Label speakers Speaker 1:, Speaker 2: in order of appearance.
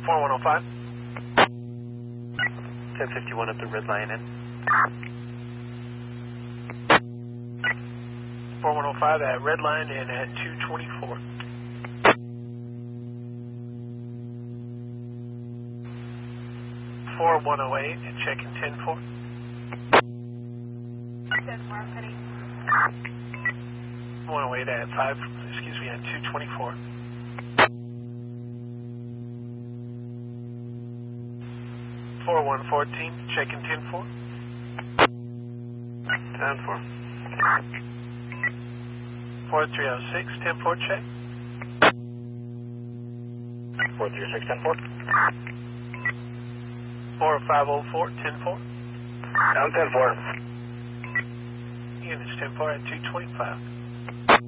Speaker 1: 4105.
Speaker 2: 1051 at the red line in.
Speaker 1: 4105 at red line in at 224. Four 108 and checking 10-4. 108 at 5, excuse me, at 224. 4114, checking 10-4.
Speaker 2: 10-4.
Speaker 1: 4306, 10-4 check.
Speaker 2: 436, 10-4.
Speaker 1: 4504, 10-4.
Speaker 2: Down 10-4.
Speaker 1: Units 10-4 at 225.